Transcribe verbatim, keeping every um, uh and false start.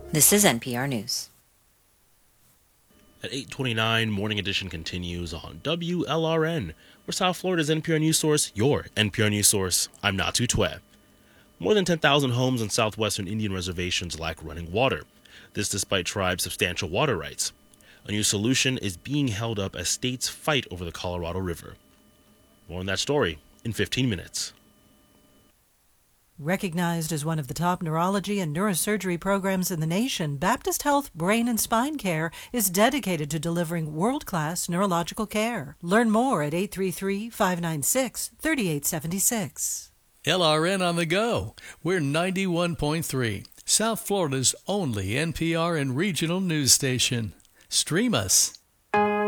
This is N P R News. At eight twenty-nine, Morning Edition continues on W L R N. We're South Florida's N P R News Source, your N P R News Source. I'm Natu Twe. More than ten thousand homes on southwestern Indian reservations lack running water. This despite tribes' substantial water rights. A new solution is being held up as states fight over the Colorado River. More on that story in fifteen minutes. Recognized as one of the top neurology and neurosurgery programs in the nation, Baptist Health Brain and Spine Care is dedicated to delivering world-class neurological care. Learn more at eight three three, five nine six, three eight seven six. L R N on the go. We're ninety-one point three, South Florida's only N P R and regional news station. Stream us